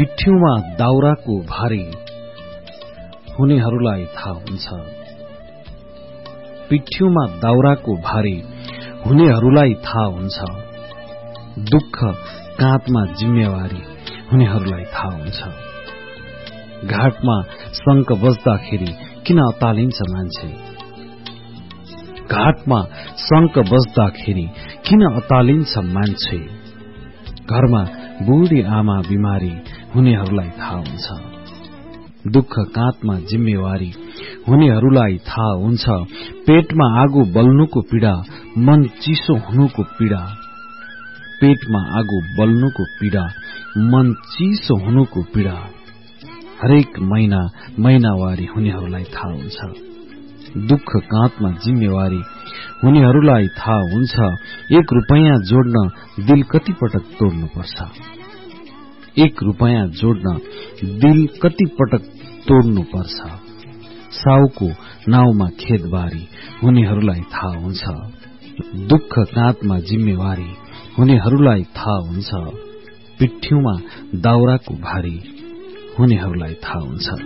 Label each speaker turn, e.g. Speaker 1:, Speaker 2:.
Speaker 1: पिठ्यूमा दाउराको भारी हुनेहरूलाई थाहा हुन्छ। पिठ्यूमा दाउराको भारी हुनेहरूलाई थाहा हुन्छ। दुःख काँधमा जिम्मेवारी हुनेहरूलाई थाहा हुन्छ। घाटमा शंख बज्दाखेरि किन अतालिन्छ मान्छे? घाटमा शंख बज्दाखेरि किन अतालिन्छ मान्छे? घरमा बुढी आमा बिमारी हुनेहरूलाई थाहा हुन्छ। दुःख काँधमा जिम्मेवारी हुनेहरूलाई थाहा हुन्छ। पेटमा आगो बल्नुको पीड़ा, मन चिसो हुनुको पीड़ा। पेटमा आगो बल्नुको पीड़ा, मन चिसो हुनुको पीड़ा। हरेक महिना महिनावारी हुनेहरूलाई थाहा हुन्छ। दुःख काँधमा जिम्मेवारी हुनेहरूलाई थाहा हुन्छ। 1 रुपैयाँ जोड्न दिल कति पटक तोड्नु पर्छ? 1 रुपैयाँ जोड्न दिल कति पटक तोड्नु पर्छ? साउको नाउँमा खेतबारी हुनेहरूलाई थाहा हुन्छ। दुःख काँधमा जिम्मेवारी हुनेहरूलाई थाहा हुन्छ। पिठ्यूमा दाउराको भारी हुनेहरूलाई थाहा हुन्छ।